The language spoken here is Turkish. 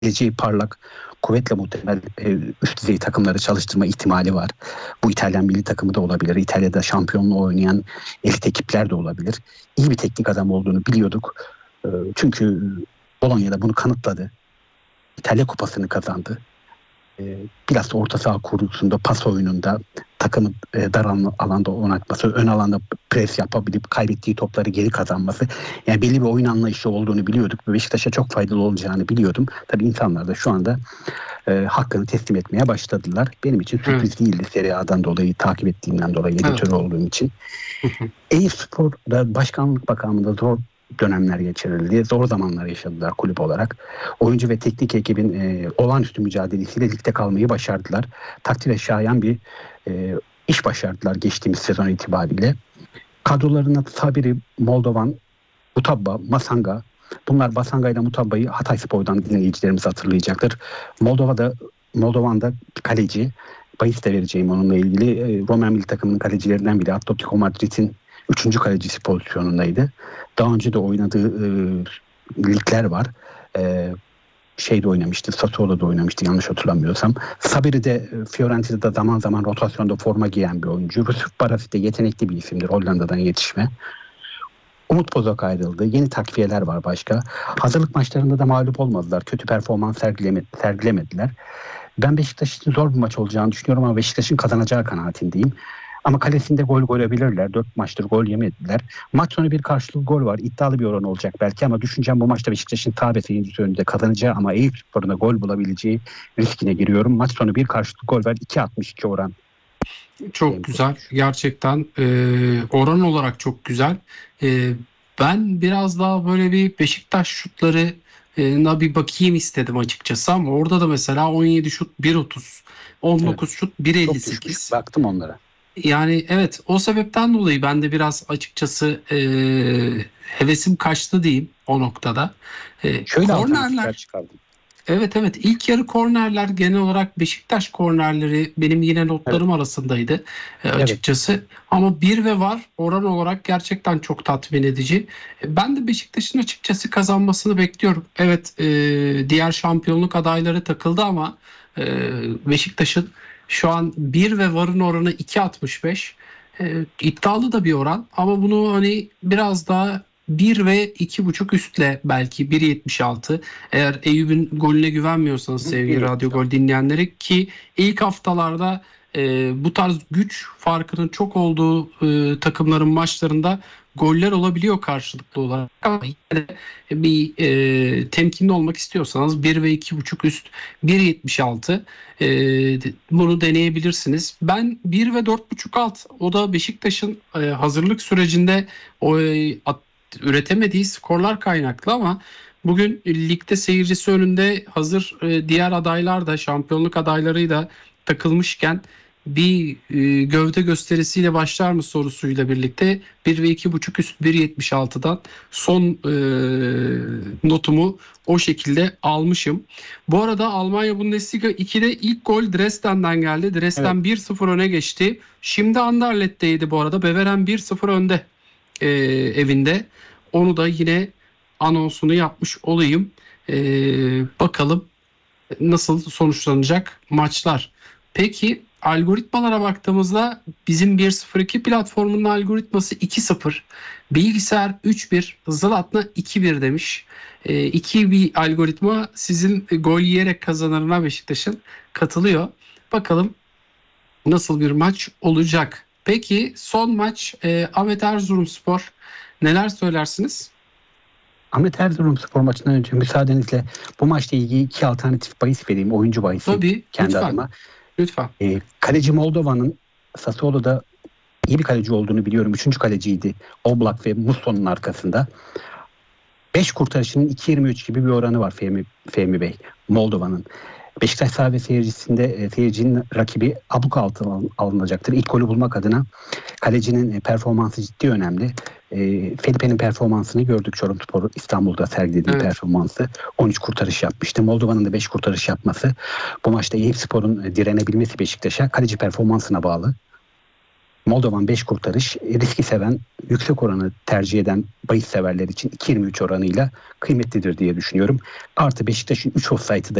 geleceği parlak, kuvvetle muhtemel üst düzey takımları çalıştırma ihtimali var. Bu İtalyan milli takımı da olabilir. İtalya'da şampiyonluğu oynayan elit ekipler de olabilir. İyi bir teknik adam olduğunu biliyorduk. Çünkü Bologna'da bunu kanıtladı. İtalya Kupası'nı kazandı. Biraz orta saha kurgusunda, pas oyununda, takımı dar alanda oynatması, ön alanda pres yapabilip kaybettiği topları geri kazanması. Yani belli bir oyun anlayışı olduğunu biliyorduk ve Beşiktaş'a çok faydalı olacağını biliyordum. Tabii insanlar da şu anda hakkını teslim etmeye başladılar. Benim için sürpriz değildi, Serie A'dan dolayı, takip ettiğimden dolayı, editörü olduğum için. Eyüpspor'da başkanlık makamında zor dönemler geçirildi. Zor zamanlar yaşadılar kulüp olarak. Oyuncu ve teknik ekibin olağanüstü mücadelesiyle ligde kalmayı başardılar. Takdire şayan bir iş başardılar geçtiğimiz sezon itibariyle. Kadrolarına Sabiri, Moldovan, Mutabba, Masanga. Bunlar Masanga ile Mutabba'yı Hatayspor'dan dinleyicilerimiz hatırlayacaktır. Moldovan'da kaleci. Bahis de vereceğim onunla ilgili. Roman milli takımının kalecilerinden biri. Atletico Madrid'in 3. kalecisi pozisyonundaydı. Daha önce de oynadığı ligler var. Şeyde oynamıştı, Sassuolo'da oynamıştı yanlış hatırlamıyorsam. Sabiri de Fiorentina'da zaman zaman rotasyonda forma giyen bir oyuncu. Yusuf Barasi de yetenekli bir isimdir, Hollanda'dan yetişme. Umut Bozok ayrıldı. Yeni takviyeler var başka. Hazırlık maçlarında da mağlup olmadılar. Kötü performans sergilemediler. Ben Beşiktaş için zor bir maç olacağını düşünüyorum ama Beşiktaş'ın kazanacağı kanaatindeyim. Ama kalesinde gol görebilirler. 4 maçtır gol yemediler. Maç sonu bir karşılıklı gol var. İddialı bir oran olacak belki ama düşüncem bu maçta Beşiktaş'ın tabi seyircisi önünde kazanacağı ama Eyüpspor'un da gol bulabileceği riskine giriyorum. Maç sonu bir karşılıklı gol var. 2.62 oran. Çok güzel. Gerçekten oran olarak çok güzel. Ben biraz daha böyle bir Beşiktaş şutları bir bakayım istedim açıkçası ama orada da mesela 17 şut 1.30, 19 şut 1.58. Baktım onlara. Yani evet, o sebepten dolayı ben de biraz açıkçası hevesim kaçtı diyeyim o noktada. Şöyle alternatifler çıkardım. Evet, ilk yarı kornerler, genel olarak Beşiktaş kornerleri benim yine notlarım arasındaydı açıkçası. Ama bir ve var oran olarak gerçekten çok tatmin edici. Ben de Beşiktaş'ın açıkçası kazanmasını bekliyorum. Evet, diğer şampiyonluk adayları takıldı ama Beşiktaş'ın şu an 1 ve varın oranı 2.65. İddialı da bir oran ama bunu hani biraz daha 1 ve 2.5 üstle belki 1.76. Eğer Eyüp'ün golüne güvenmiyorsanız sevgili Radyo Gol dinleyenleri, ki ilk haftalarda bu tarz güç farkının çok olduğu takımların maçlarında goller olabiliyor karşılıklı olarak. Ama yine de bir temkinli olmak istiyorsanız 1 ve 2.5 üst 1.76 bunu deneyebilirsiniz. Ben 1 ve 4.5 alt, o da Beşiktaş'ın hazırlık sürecinde üretemediği skorlar kaynaklı ama bugün ligde seyircisi önünde hazır diğer adaylar da, şampiyonluk adayları da takılmışken bir gövde gösterisiyle başlar mı sorusuyla birlikte 1 ve 2.5 üst 1.76'dan son notumu o şekilde almışım. Bu arada Almanya Bundesliga 2'de ilk gol Dresden'den geldi. Dresden 1-0 öne geçti. Şimdi Anderlet'teydi bu arada. Beveren 1-0 önde evinde. Onu da yine anonsunu yapmış olayım. Bakalım nasıl sonuçlanacak maçlar. Peki algoritmalara baktığımızda bizim 1.02 platformunun algoritması 2.0. Bilgisayar 3.1. Zlatna 2.1 demiş. 2 bir algoritma sizin gol yiyerek kazanırına Beşiktaş'ın katılıyor. Bakalım nasıl bir maç olacak. Peki son maç Ahmet Erzurumspor. Neler söylersiniz? Ahmet Erzurumspor maçından önce müsaadenizle bu maçla ilgili 2 alternatif bahis vereyim. Oyuncu bahisi. Tabii, kendi lütfen. adıma. Lütfen. Kaleci Moldova'nın Sassuolo'da iyi bir kaleci olduğunu biliyorum. 3. kaleciydi. Oblak ve Muson'un arkasında. 5 kurtarışının 2.23 gibi bir oranı var Fehmi Bey. Moldova'nın. Beşiktaş saha ve seyircinin rakibi abluk altına alınacaktır. İlk golü bulmak adına kalecinin performansı ciddi önemli. Felipe'nin performansını gördük. Çorumspor İstanbul'da sergilediği performansı. 13 kurtarış yapmıştı. Moldova'nın da 5 kurtarış yapması bu maçta Eyüpspor'un direnebilmesi Beşiktaş'a kaleci performansına bağlı. Moldovan 5 kurtarış riski seven, yüksek oranı tercih eden bahis severler için 2.23 oranıyla kıymetlidir diye düşünüyorum. Artı Beşiktaş'ın 3 offside'ı da